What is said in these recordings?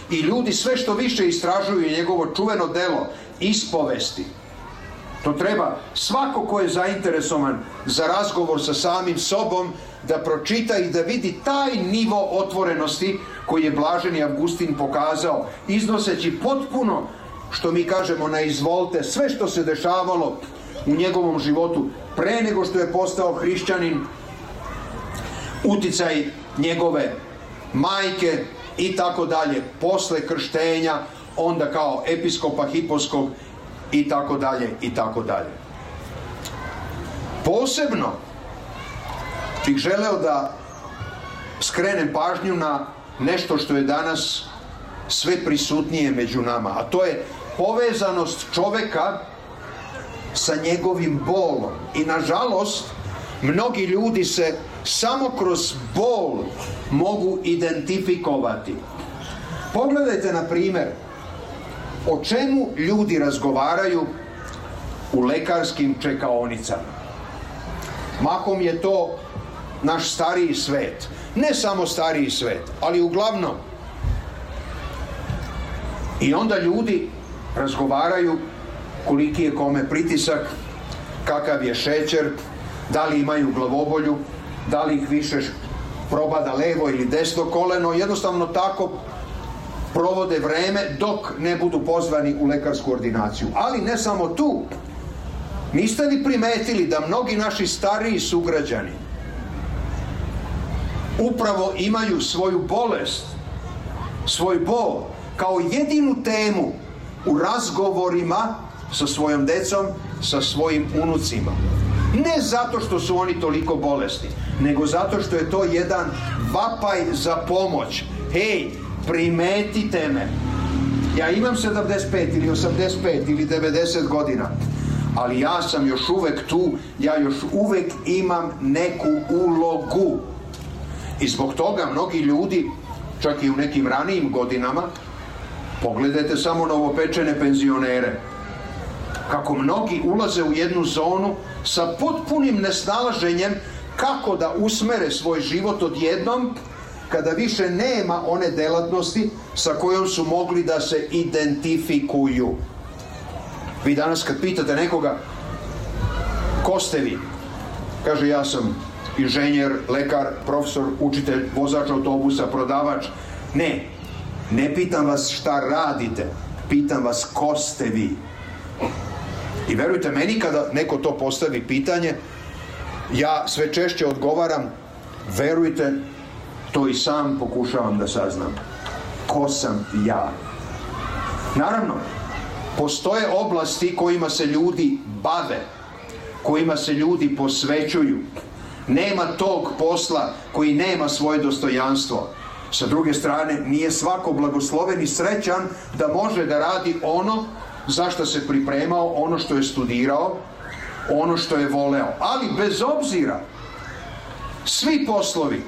i ljudi sve što više istražuju njegovo čuveno delo Ispovesti. To treba svako ko je zainteresovan za razgovor sa samim sobom da pročita i da vidi taj nivo otvorenosti koji je blaženi Avgustin pokazao, iznoseći potpuno, što mi kažemo, na izvolte sve što se dešavalo u njegovom životu pre nego što je postao hrišćanin, uticaj njegove majke i tako dalje, posle krštenja, onda kao episkopa Hiposkog i tako dalje i tako dalje. Posebno bih želeo da skrenem pažnju na nešto što je danas sve prisutnije među nama, a to je povezanost čoveka sa njegovim bolom. I nažalost, mnogi ljudi se samo kroz bol mogu identifikovati. Pogledajte, na primjer, o čemu ljudi razgovaraju u lekarskim čekaonicama. Mahom je to naš stariji svet. Ne samo stariji svet, ali uglavnom. I onda ljudi razgovaraju koliki je kome pritisak, kakav je šećer, da li imaju glavobolju, da li ih više probada levo ili desno koleno. Jednostavno tako provode vreme dok ne budu pozvani u lekarsku ordinaciju. Ali ne samo tu. Niste li primetili da mnogi naši stariji sugrađani upravo imaju svoju bolest, svoj bol, kao jedinu temu u razgovorima sa svojom decom, sa svojim unucima? Ne zato što su oni toliko bolesni, nego zato što je to jedan vapaj za pomoć. Hej, primetite me. Ja imam 75 ili 85 ili 90 godina, ali ja sam još uvek tu, ja još uvek imam neku ulogu. I zbog toga mnogi ljudi, čak i u nekim ranijim godinama, pogledajte samo novopečene penzionere, kako mnogi ulaze u jednu zonu sa potpunim nesnalaženjem kako da usmere svoj život odjednom, kada više nema one delatnosti sa kojom su mogli da se identifikuju. Vi danas kad pitate nekoga, ko ste vi? Kaže, ja sam inženjer, lekar, profesor, učitelj, vozač autobusa, prodavač. Ne pitam vas šta radite, pitam vas ko ste vi. I verujte meni, kada neko to postavi pitanje, ja sve češće odgovaram, verujte, to i sam pokušavam da saznam. Ko sam ja? Naravno, postoje oblasti kojima se ljudi bave, kojima se ljudi posvećuju. Nema tog posla koji nema svoje dostojanstvo. Sa druge strane, nije svako blagosloven i srećan da može da radi ono za što se pripremao, ono što je studirao, ono što je voleo. Ali bez obzira, svi poslovi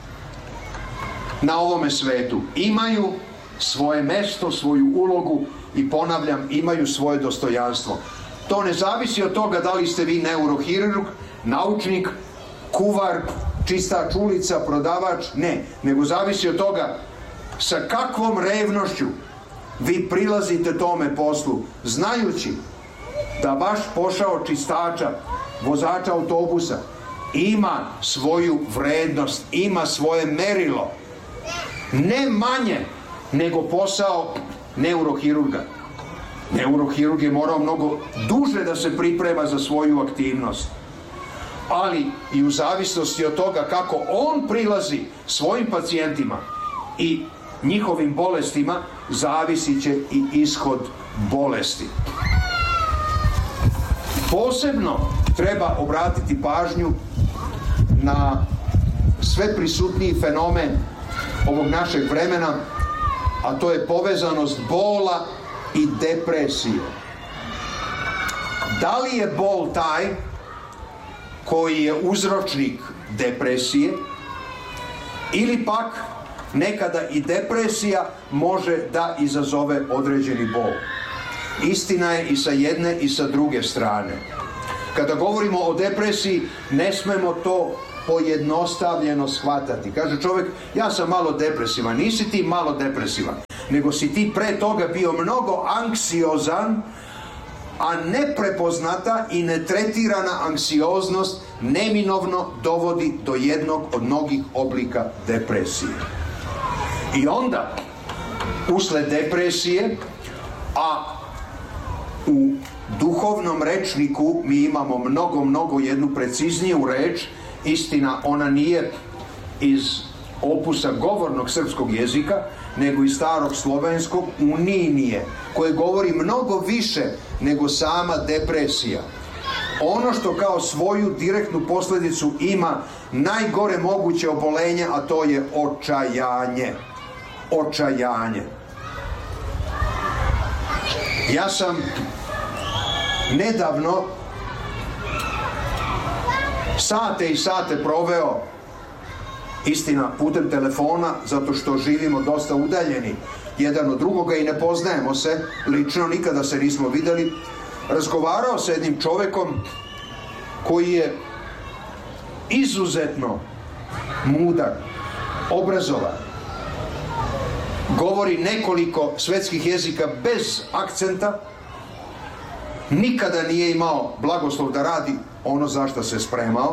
na ovome svetu imaju svoje mesto, svoju ulogu i, ponavljam, imaju svoje dostojanstvo. To ne zavisi od toga da li ste vi neurohirurg, naučnik, kuvar, čistač ulica, prodavač, ne, nego zavisi od toga sa kakvom revnošću vi prilazite tome poslu, znajući da vaš posao čistača, vozača autobusa ima svoju vrednost, ima svoje merilo, ne manje nego posao neurohirurga. Neurohirurg je morao mnogo duže da se priprema za svoju aktivnost, ali i u zavisnosti od toga kako on prilazi svojim pacijentima i njihovim bolestima, zavisit će i ishod bolesti. Posebno treba obratiti pažnju na sve prisutniji fenomen ovog našeg vremena, a to je povezanost bola i depresije. Da li je bol taj koji je uzročnik depresije, ili pak nekada i depresija može da izazove određeni bol? Istina je i sa jedne i sa druge strane. Kada govorimo o depresiji, ne smemo to pojednostavljeno shvatati. Kaže čovjek, ja sam malo depresivan. Nisi ti malo depresivan. nego si ti pre toga bio mnogo anksiozan, a neprepoznata i netretirana anksioznost neminovno dovodi do jednog od mnogih oblika depresije. I onda, usled depresije, a u duhovnom rečniku mi imamo mnogo jednu precizniju reč, istina ona nije iz opusa govornog srpskog jezika, nego iz starog slovenskog uninije, koje govori mnogo više nego sama depresija. Ono što kao svoju direktnu posljedicu ima najgore moguće obolenje, a to je očajanje. Očajanje. Ja sam nedavno sate i sate proveo, istina putem telefona, zato što živimo dosta udaljeni jedan od drugoga i ne poznajemo se lično, nikada se nismo vidjeli, razgovarao sa jednim čovjekom koji je izuzetno mudar, obrazovan, govori nekoliko svetskih jezika bez akcenta, nikada nije imao blagoslov da radi ono za što se spremao,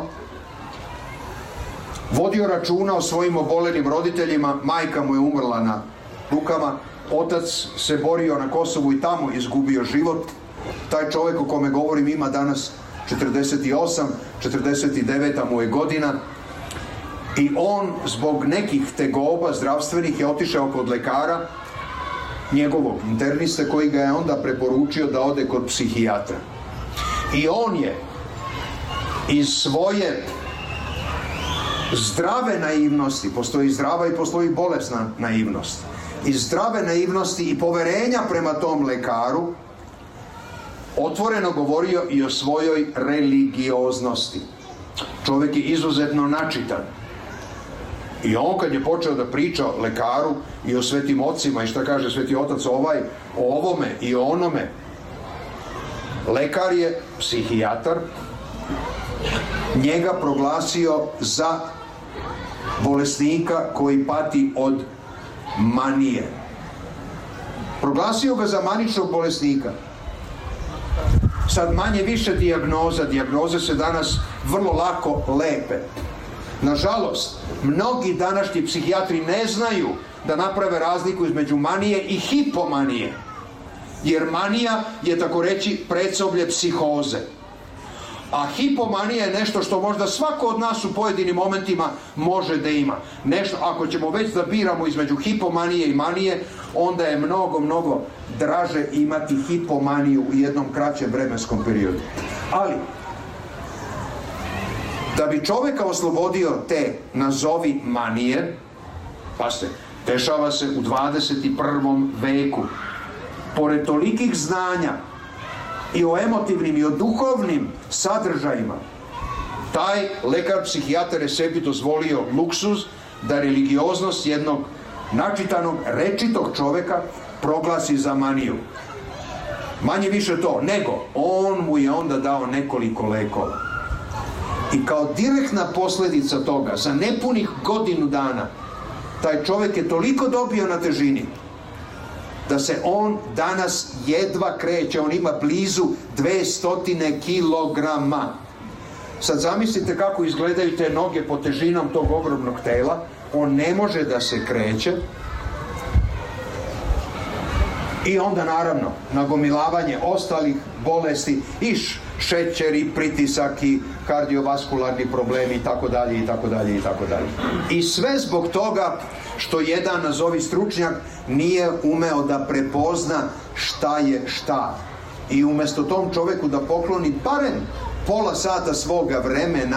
vodio računa o svojim obolelim roditeljima, majka mu je umrla na rukama, otac se borio na Kosovu i tamo izgubio život. Taj čovjek o kome govorim ima danas 48, 49 mu je godina i on zbog nekih tegoba zdravstvenih je otišao kod lekara, njegovog interniste, koji ga je onda preporučio da ode kod psihijatra. I on je iz svoje zdrave naivnosti, postoji zdrava i postoji bolesna naivnost, iz zdrave naivnosti i poverenja prema tom lekaru otvoreno govorio i o svojoj religioznosti. Čovjek je izuzetno načitan. I on kad je počeo da priča lekaru i o svetim ocima i šta kaže sveti otac ovaj, o ovome i o onome, lekar je psihijatar, njega proglasio za bolesnika koji pati od manije. Proglasio ga za maničnog bolesnika. Sad manje više dijagnoze se danas vrlo lako lepe. Nažalost, mnogi današnji psihijatri ne znaju da naprave razliku između manije i hipomanije. Jer manija je, tako reći, predsoblje psihoze. A hipomanija je nešto što možda svako od nas u pojedinim momentima može da ima. Nešto, ako ćemo već da biramo između hipomanije i manije, onda je mnogo draže imati hipomaniju u jednom kraćem vremenskom periodu. Ali, da bi čovjeka oslobodio te nazovi manije, pazite, dešava se u 21. veku, pored tolikih znanja i o emotivnim i o duhovnim sadržajima, taj lekar psihijatar je sebi dozvolio luksuz da religioznost jednog načitanog, rečitog čovjeka proglasi za maniju. Manje više to, nego on mu je onda dao nekoliko lekova. I kao direktna posljedica toga, za nepunih godinu dana, taj čovjek je toliko dobio na težini da se on danas jedva kreće, on ima blizu 200 kilograma. Sad zamislite kako izgledaju te noge pod težinom tog ogromnog tela, on ne može da se kreće. I onda naravno nagomilavanje ostalih bolesti i šećer i pritisak i kardiovaskularni problemi itd. I sve zbog toga što jedan, nazovi stručnjak, nije umeo da prepozna šta je šta. I umjesto tom čovjeku da pokloni barem pola sata svoga vremena,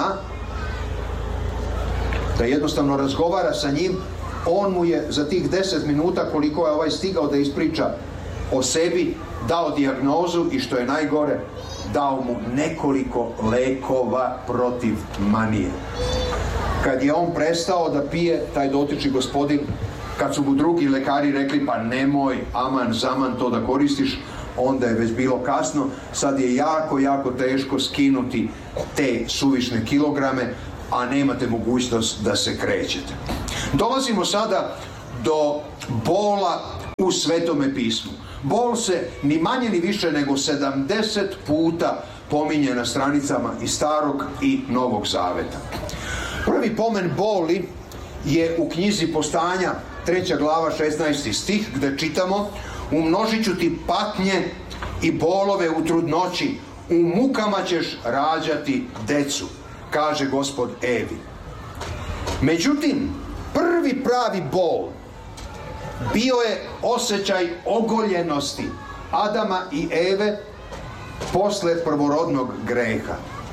da jednostavno razgovara sa njim, on mu je za tih 10 minuta koliko je ovaj stigao da ispriča o sebi, dao dijagnozu i što je najgore, dao mu nekoliko lekova protiv manije. Kad je on prestao da pije, taj dotični gospodin, kad su mu drugi lekari rekli pa nemoj aman zaman to da koristiš, onda je već bilo kasno. Sad je jako teško skinuti te suvišne kilograme, a nemate mogućnost da se krećete. Dolazimo sada do bola u Svetome pismu. Bol se ni manje ni više nego 70 puta pominje na stranicama i Starog i Novog Zaveta. Prvi pomen boli je u knjizi Postanja, 3. glava, 16. stih, gde čitamo: umnožit ću ti patnje i bolove u trudnoći, u mukama ćeš rađati decu, kaže Gospod Evi. Međutim, prvi pravi bol bio je osjećaj ogoljenosti Adama i Eve posle prvorodnog greha.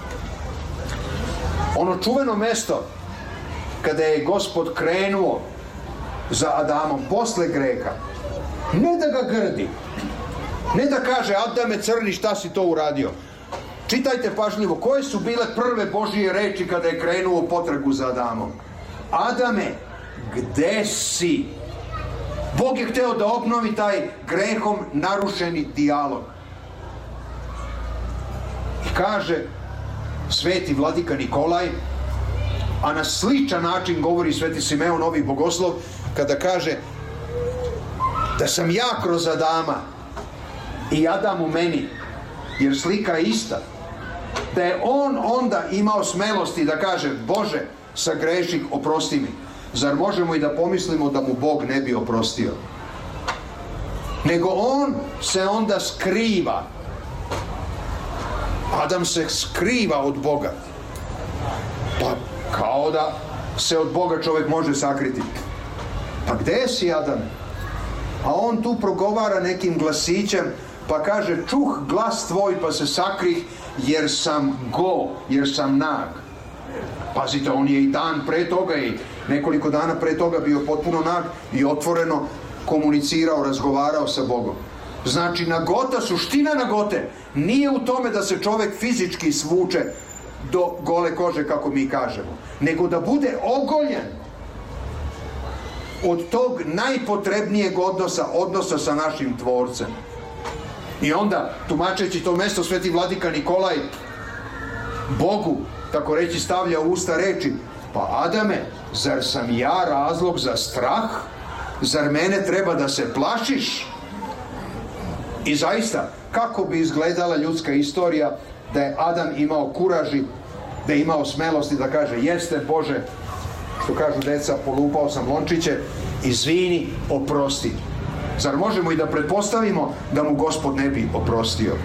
Ono čuveno mesto kada je Gospod krenuo za Adamom posle greha, ne da ga grdi, ne da kaže: Adame crni, šta si to uradio. Čitajte pažljivo koje su bile prve Božije reči kada je krenuo u potragu za Adamom. Adame, gde si? Bog je hteo da obnovi taj grehom narušeni dijalog. I kaže sveti vladika Nikolaj, a na sličan način govori sveti Simeon Novi Bogoslov, kada kaže da sam ja kroz Adama i Adam u meni, jer slika je ista, da je on onda imao smelosti da kaže: Bože, sagreših, oprosti mi. Zar možemo i da pomislimo da mu Bog ne bi oprostio? Nego on se onda skriva. Adam se skriva od Boga. Pa kao da se od Boga čovjek može sakriti. Pa gde si, Adame? A on tu progovara nekim glasićem, pa kaže: čuh glas tvoj pa se sakrih, jer sam go, jer sam nag. Pazite, on je i dan pre toga i nekoliko dana pre toga bio potpuno nag i otvoreno komunicirao, razgovarao sa Bogom. Znači, nagota, suština nagote nije u tome da se čovjek fizički svuče do gole kože, kako mi kažemo, nego da bude ogoljen od tog najpotrebnijeg odnosa sa našim Tvorcem. I onda, tumačeći to mesto, sveti vladika Nikolaj Bogu, tako reći, stavlja u usta reči: pa Adame, zar sam ja razlog za strah? Zar mene treba da se plašiš? I zaista, kako bi izgledala ljudska istorija da je Adam imao kuraži, da je imao smelosti da kaže: jeste Bože, što kažu deca, polupao sam lončiće, izvini, oprosti. Zar možemo i da pretpostavimo da mu Gospod ne bi oprostio?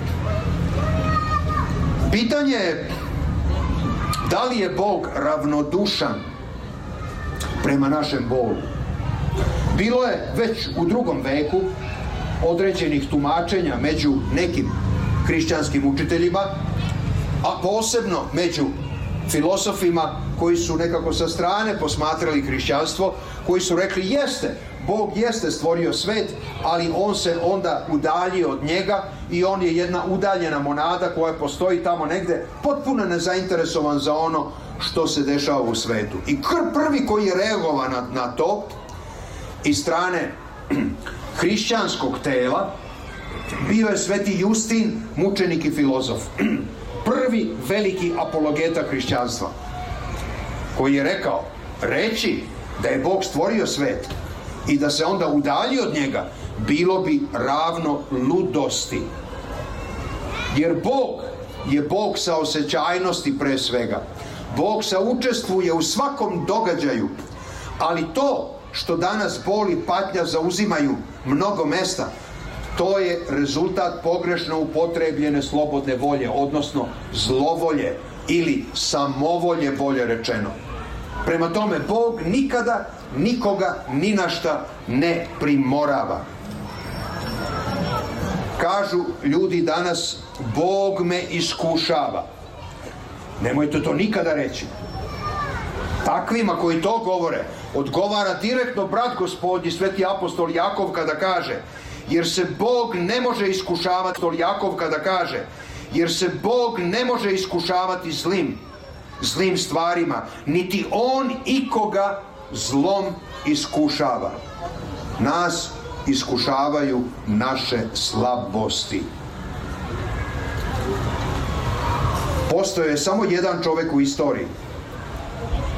Pitanje je da li je Bog ravnodušan prema našem bolu. Bilo je već u 2. veku određenih tumačenja među nekim hrišćanskim učiteljima, a posebno među filosofima koji su nekako sa strane posmatrali hrišćanstvo, koji su rekli: jeste, Bog jeste stvorio svet, ali on se onda udaljio od njega i on je jedna udaljena monada koja postoji tamo negde, potpuno nezainteresovan za ono što se dešava u svetu. I prvi koji je reagovao na to iz strane hrišćanskog tela bio je sveti Justin, mučenik i filozof. Prvi veliki apologeta hrišćanstva, koji je rekao: reći da je Bog stvorio svet i da se onda udalji od njega bilo bi ravno ludosti. Jer Bog je Bog saosećajnosti pre svega. Bog saučestvuje u svakom događaju, ali to što danas bol i patnja zauzimaju mnogo mesta, to je rezultat pogrešno upotrebljene slobodne volje, odnosno zlovolje ili samovolje, bolje rečeno. Prema tome, Bog nikada nikoga ni na šta ne primorava. Kažu ljudi danas: Bog me iskušava. Nemojte to nikada reći. Takvima koji to govore odgovara direktno brat Gospodnji, sveti apostol Jakov, kada kaže: jer se Bog ne može iskušavati, jer se Bog ne može iskušavati zlim stvarima, niti on ikoga zlom iskušava. Nas iskušavaju naše slabosti. Postoje samo jedan čovjek u istoriji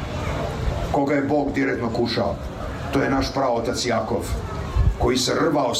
koga je Bog direktno kušao. To je naš praotac Jakov, koji se rvao